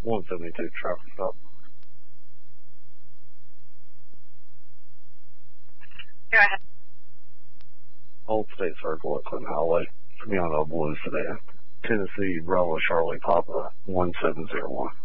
172 traffic stop. Go ahead. Old State Circle at Clinton Highway. Beyond a blue sedan. Tennessee Bravo Charlie Papa 1701.